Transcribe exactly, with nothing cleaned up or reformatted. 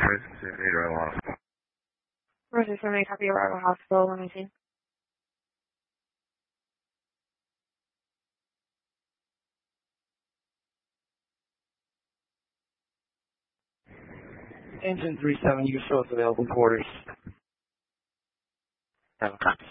Roger, so may copy Arrival Hospital, let me see. Engine three seven, you show us available quarters. Have a copy.